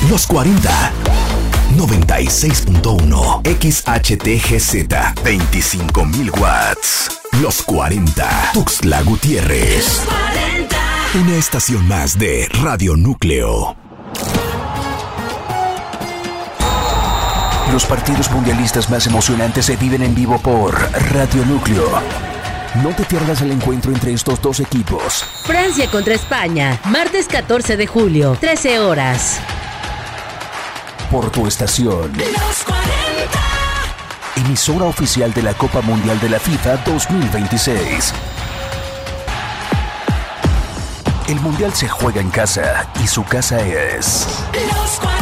Los 40. 96.1 XHTGZ 25,000 watts. Los 40. Tuxtla Gutiérrez. Los 40. Una estación más de Radio Núcleo. Los partidos mundialistas más emocionantes se viven en vivo por Radio Núcleo. No te pierdas el encuentro entre estos dos equipos. Francia contra España, martes 14 de julio, 13 horas. Por tu estación. Los 40. Emisora oficial de la Copa Mundial de la FIFA 2026. El Mundial se juega en casa y su casa es... Los 40.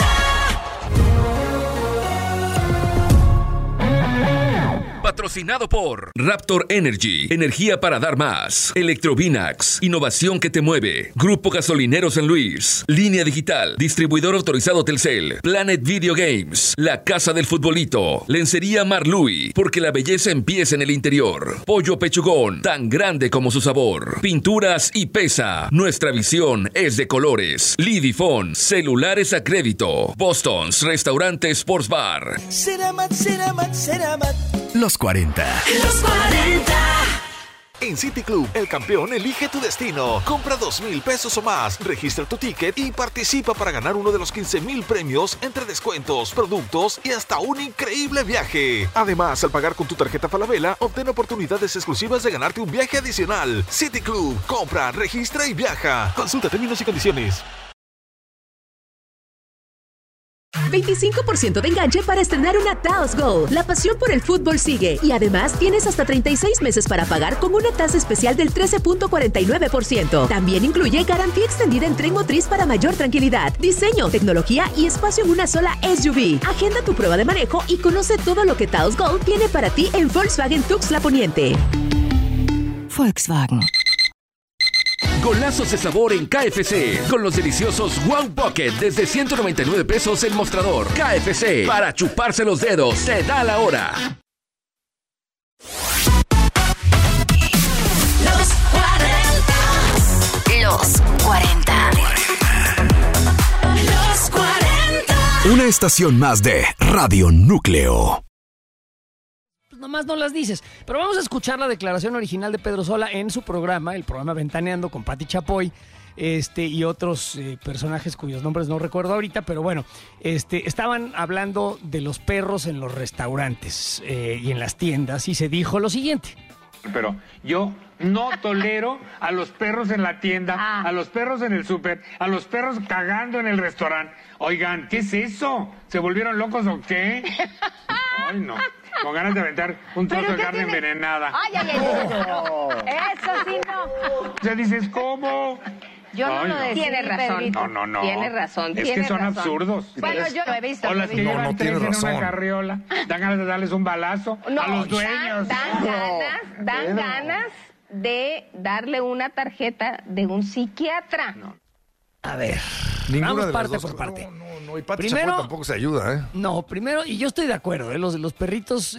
Patrocinado por Raptor Energy, energía para dar más. Electrovinax, innovación que te mueve. Grupo Gasolinero San Luis. Línea Digital, distribuidor autorizado Telcel. Planet Video Games, la casa del futbolito. Lencería Marlui, porque la belleza empieza en el interior. Pollo Pechugón, tan grande como su sabor. Pinturas y Pesa, nuestra visión es de colores. Lidifón, celulares a crédito. Boston's, restaurante Sports Bar. Ceramat. Los 40. Los 40. En City Club, el campeón elige tu destino. Compra 2,000 pesos o más, registra tu ticket y participa para ganar uno de los 15,000 premios entre descuentos, productos y hasta un increíble viaje. Además, al pagar con tu tarjeta Falabella, obtén oportunidades exclusivas de ganarte un viaje adicional. City Club, compra, registra y viaja. Consulta términos y condiciones. 25% de enganche para estrenar una Taos Gold. La pasión por el fútbol sigue y además tienes hasta 36 meses para pagar con una tasa especial del 13.49%. También incluye garantía extendida en tren motriz para mayor tranquilidad, diseño, tecnología y espacio en una sola SUV. Agenda tu prueba de manejo y conoce todo lo que Taos Gold tiene para ti en Volkswagen Tuxtla Poniente. Volkswagen. Golazos de sabor en KFC, con los deliciosos Wow Bucket desde 199 pesos el mostrador. KFC, para chuparse los dedos, se da la hora. Los 40. Los 40. Los 40. Una estación más de Radio Núcleo. Nomás no las dices. Pero vamos a escuchar la declaración original de Pedro Sola en su programa, el programa Ventaneando con Pati Chapoy, y otros personajes cuyos nombres no recuerdo ahorita, pero bueno, estaban hablando de los perros en los restaurantes y en las tiendas, y se dijo lo siguiente. Pero yo no tolero a los perros en la tienda, a los perros en el súper, a los perros cagando en el restaurante. Oigan, ¿qué es eso? ¿Se volvieron locos o qué? Ay, no. Con ganas de aventar un trozo de carne envenenada. Ay. Eso sí no. O sea, dices, ¿cómo? Yo no lo decía. Tienes razón. No. Tienes razón. Es que son absurdos. Bueno, yo lo he visto. O las que llevan tres en una carriola. Dan ganas de darles un balazo a los dueños. Dan ganas de darle una tarjeta de un psiquiatra. A ver, Ninguna vamos parte de las dos. por parte. No, y Pati Chapoy tampoco se ayuda, ¿eh? No, primero, y yo estoy de acuerdo, los perritos,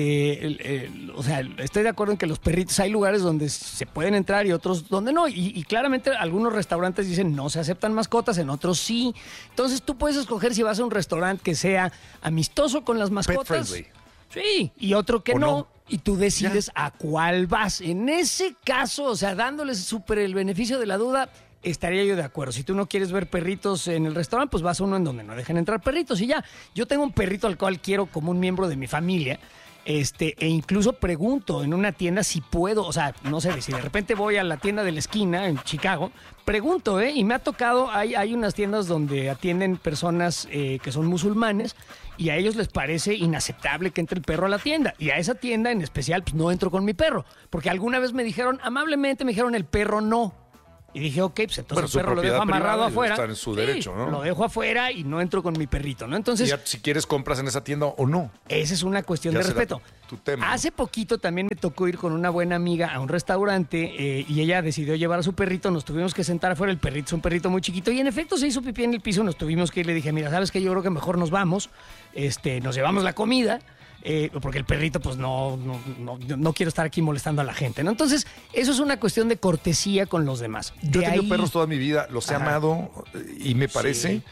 o sea, estoy de acuerdo en que los perritos, hay lugares donde se pueden entrar y otros donde no, y claramente algunos restaurantes dicen no se aceptan mascotas, en otros sí. Entonces tú puedes escoger si vas a un restaurante que sea amistoso con las mascotas. Pet friendly. Sí, y otro que no. Y tú decides Ya. a cuál vas. En ese caso, o sea, dándoles súper el beneficio de la duda, estaría yo de acuerdo. Si tú no quieres ver perritos en el restaurante, pues vas a uno en donde no dejan entrar perritos y ya. Yo tengo un perrito al cual quiero como un miembro de mi familia, e incluso pregunto en una tienda si puedo, o sea, no sé, si de repente voy a la tienda de la esquina en Chicago, pregunto, y me ha tocado, hay unas tiendas donde atienden personas que son musulmanes y a ellos les parece inaceptable que entre el perro a la tienda. Y a esa tienda en especial, pues no entro con mi perro, porque alguna vez me dijeron, amablemente me dijeron, el perro no. Y dije, ok, pues entonces el perro lo dejo amarrado afuera. Está en su derecho, ¿no? Lo dejo afuera y no entro con mi perrito, ¿no? Entonces, y ya, si quieres, compras en esa tienda o no. esa es una cuestión Ya de será respeto. tu tema. Hace poquito también me tocó ir con una buena amiga a un restaurante y ella decidió llevar a su perrito. Nos tuvimos que sentar afuera. El perrito es un perrito muy chiquito y en efecto se hizo pipí en el piso. Nos tuvimos que ir. Le dije, mira, ¿sabes qué? Yo creo que mejor nos vamos. Nos llevamos la comida. Porque el perrito, pues no quiero estar aquí molestando a la gente, ¿no? Entonces, eso es una cuestión de cortesía con los demás. Yo he tenido perros toda mi vida, los he amado y me parece,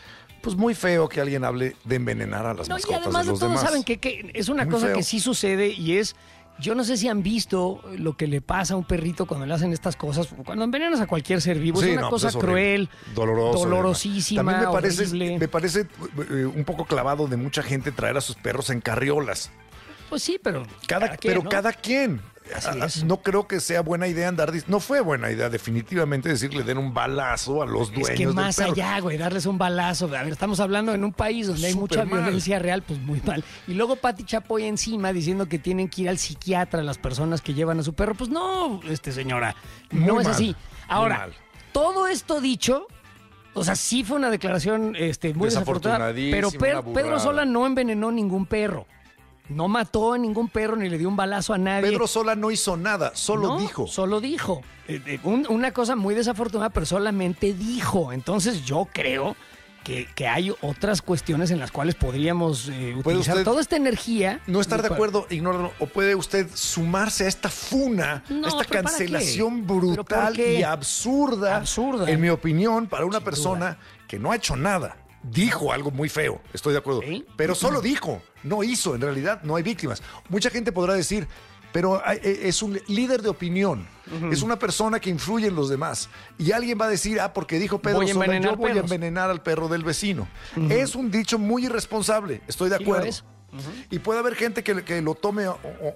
pues muy feo que alguien hable de envenenar a las No, y mascotas además de de los todo, demás. saben que es una Muy cosa feo. que sí sucede y es, yo no sé si han visto lo que le pasa a un perrito cuando le hacen estas cosas, cuando envenenas a cualquier ser vivo, Sí, es una no, cosa pues es horrible. cruel, Doloroso, dolorosísima, También horrible. me parece un poco clavado de mucha gente traer a sus perros en carriolas. Pues sí, pero Cada quien. Así es. No creo que sea buena idea no fue buena idea definitivamente decirle den un balazo a los dueños Es que del más perro. allá, güey, darles un balazo. A ver, estamos hablando en un país donde hay mucha Súper mal. violencia real, pues muy mal. Y luego Pati Chapoy encima diciendo que tienen que ir al psiquiatra las personas que llevan a su perro. Pues no, señora, Muy no es mal, así. muy Ahora, mal. todo esto dicho, o sea, sí fue una declaración muy desafortunada, pero Desafortunadísima, una Pedro burrada. Sola no envenenó ningún perro. No mató a ningún perro ni le dio un balazo a nadie. Pedro Sola no hizo nada, solo No, dijo. Solo dijo. Una cosa muy desafortunada, pero solamente dijo. Entonces yo creo que hay otras cuestiones en las cuales podríamos utilizar usted toda esta energía. No estar de para- acuerdo, ignóralo. O puede usted sumarse a esta funa, No, a esta ¿pero para cancelación qué? ¿Pero brutal por qué? y absurda, en mi opinión, para una persona que no ha hecho nada. Dijo algo muy feo, estoy de acuerdo. Pero solo dijo, no hizo. En realidad no hay víctimas. Mucha gente podrá decir, pero es un líder de opinión. Es una persona que influye en los demás. Y alguien va a decir, porque dijo Pedro Voy a Sola, envenenar yo voy a perros. envenenar al perro del vecino. Es un dicho muy irresponsable, estoy de Sí lo acuerdo. es. Y puede haber gente que lo tome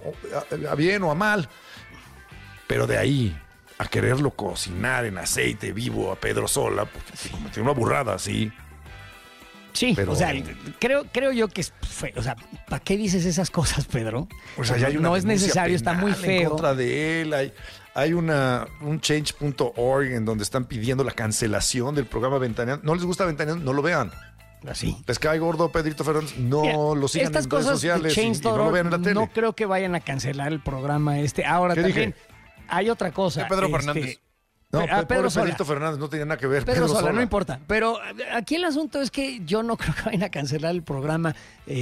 a bien o a mal. Pero de ahí a quererlo cocinar en aceite vivo a Pedro Sola, porque se cometió una burrada así. Sí, Pero- o sea, creo yo que es feo. O sea, ¿para qué dices esas cosas, Pedro? O sea, ya hay una no es denuncia necesario, está muy penal en feo. contra de él. Hay un change.org en donde están pidiendo la cancelación del programa Ventaneando. ¿No les gusta Ventaneando? No lo vean. Así. ¿Les cae gordo Pedrito Fernández? No Mira, lo sigan estas en redes cosas de sociales y no lo Change.org vean en la tele. no creo que vayan a cancelar el programa Ahora ¿Qué también dije? hay otra cosa. Pedro Fernández. No, Pedro pobre Sola. Pedrito Fernández no tenía nada que ver. Pedro Sola, Sola. no importa. Pero aquí el asunto es que yo no creo que vayan a cancelar el programa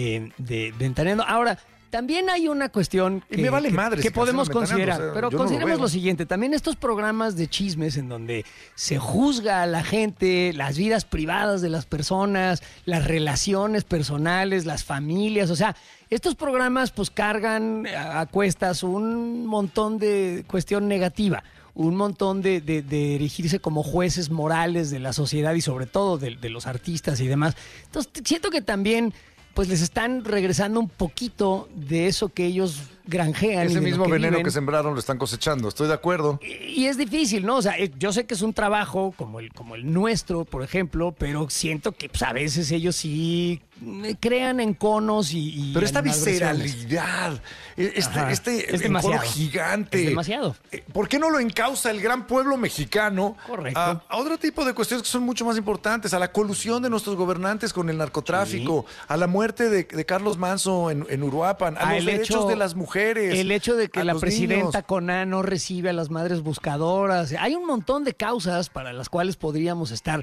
de Ventaneando. Ahora, también hay una cuestión Y me vale madre que si podemos cancelan Ventaneando, considerar. o sea, Pero yo no lo consideremos veo. lo siguiente. También estos programas de chismes en donde se juzga a la gente, las vidas privadas de las personas, las relaciones personales, las familias. O sea, estos programas pues cargan a cuestas un montón de cuestión negativa. Un montón de erigirse como jueces morales de la sociedad y sobre todo de los artistas y demás. Entonces, siento que también pues les están regresando un poquito de eso que ellos granjean. y Ese de lo mismo que veneno viven. que sembraron lo están cosechando. Estoy de acuerdo. Y es difícil, ¿no? O sea, yo sé que es un trabajo como el nuestro, por ejemplo, pero siento que pues, a veces ellos sí crean enconos y Pero esta animadversiones. visceralidad, Ajá. este Es demasiado. encono gigante. Es demasiado. ¿Por qué no lo encausa el gran pueblo mexicano Correcto. a otro tipo de cuestiones que son mucho más importantes? A la colusión de nuestros gobernantes con el narcotráfico, a la muerte de Carlos Manso en Uruapan, a los derechos de las mujeres. El hecho de que a la los presidenta niños. Coná no recibe a las madres buscadoras. Hay un montón de causas para las cuales podríamos estar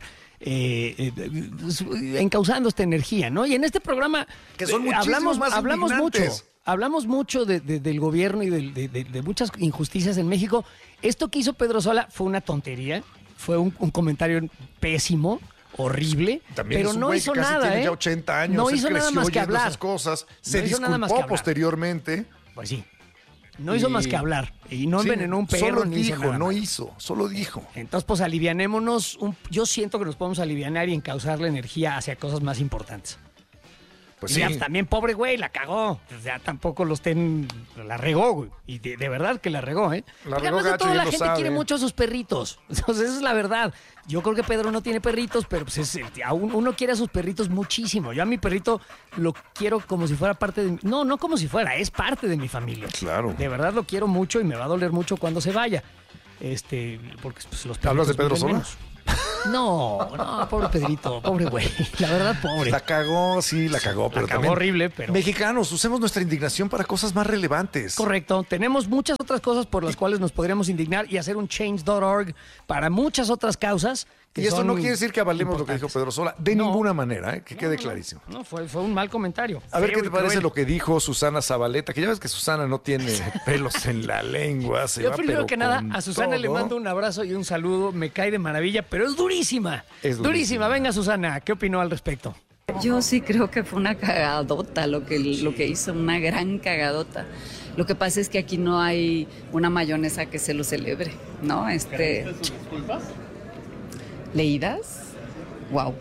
encauzando esta energía, ¿no? Y en este programa Que son muchísimos más indignantes. Hablamos mucho del gobierno y de muchas injusticias en México. Esto que hizo Pedro Sola fue una tontería, fue un comentario pésimo, horrible, También pero es un no güey hizo que casi nada, tiene ¿eh? ya 80 años. No él hizo nada creció más que oyendo hablar. esas cosas. Se No hizo nada más que disculpó hablar. posteriormente. Pues sí. No hizo Y- más que hablar. Y no Sí, envenenó un perro Solo ni hizo dijo, nada no más. hizo, solo dijo. Entonces, pues alivianémonos. Yo siento que nos podemos alivianar y encauzar la energía hacia cosas más importantes. Pues Y sí. ya, pues, también, pobre güey, la cagó. O sea, tampoco lo estén. La regó, güey. Y de verdad que la regó, ¿eh? La Porque regó además de gacho todo, y él la lo gente sabe. quiere mucho a sus perritos. Entonces, esa es la verdad. Yo creo que Pedro no tiene perritos, pero pues uno quiere a sus perritos muchísimo. Yo a mi perrito lo quiero como si fuera parte de. No como si fuera, es parte de mi familia. Claro. De verdad lo quiero mucho y me va a doler mucho cuando se vaya. Porque pues, los perritos ¿Hablas de Pedro viven Sola? menos. No, pobre Pedrito, pobre güey. La verdad, pobre. La cagó, sí, la cagó, pero cagó también. horrible, pero- Mexicanos, usemos nuestra indignación para cosas más relevantes. Correcto. Tenemos muchas otras cosas por las cuales nos podríamos indignar y hacer un change.org para muchas otras causas Y esto son no quiere decir que avalemos lo que dijo importantes. Pedro Sola, de ninguna manera, que quede clarísimo. No, fue un mal comentario. A ver, Feo ¿qué te y parece cruel. lo que dijo Susana Zabaleta? Que ya ves que Susana no tiene pelos en la lengua. Yo primero que nada, a Susana le mando un abrazo y un saludo. Me cae de maravilla, pero es durísima. Es durísima. Venga, Susana, ¿qué opinó al respecto? Yo sí creo que fue una cagadota lo que hizo, una gran cagadota. Lo que pasa es que aquí no hay una mayonesa que se lo celebre, ¿no? ¿Sus disculpas? ¿Leídas? Wow.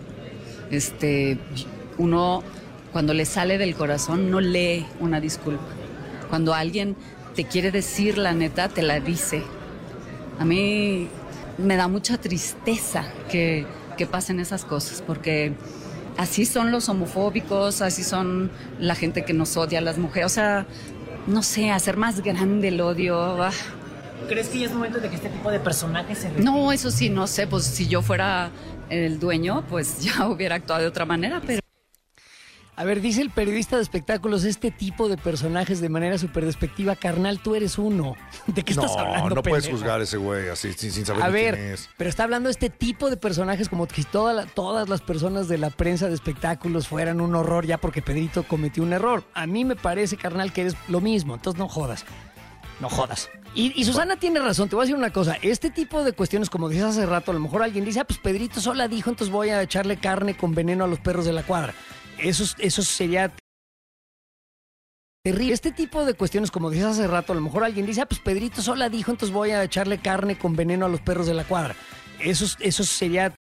Uno cuando le sale del corazón no lee una disculpa. Cuando alguien te quiere decir la neta, te la dice. A mí me da mucha tristeza que pasen esas cosas, porque así son los homofóbicos, así son la gente que nos odia a las mujeres. O sea, no sé, hacer más grande el odio. ¿Crees que ya es momento de que este tipo de personajes se retiren? No, eso sí, no sé, pues si yo fuera el dueño, pues ya hubiera actuado de otra manera, pero... A ver, dice el periodista de espectáculos, este tipo de personajes de manera súper despectiva, carnal, tú eres uno. ¿De qué estás hablando, No puedes pendejo? juzgar a ese güey así sin saber A ni ver, quién es. pero está hablando de este tipo de personajes como que todas las personas de la prensa de espectáculos fueran un horror ya porque Pedrito cometió un error. A mí me parece, carnal, que eres lo mismo, entonces no jodas. No jodas. Y Susana tiene razón, te voy a decir una cosa, este tipo de cuestiones, como dices hace rato, a lo mejor alguien dice, pues Pedrito Sola dijo, entonces voy a echarle carne con veneno a los perros de la cuadra. Eso sería terrible. Este tipo de cuestiones, como dices hace rato, a lo mejor alguien dice, pues Pedrito Sola dijo, entonces voy a echarle carne con veneno a los perros de la cuadra. Eso sería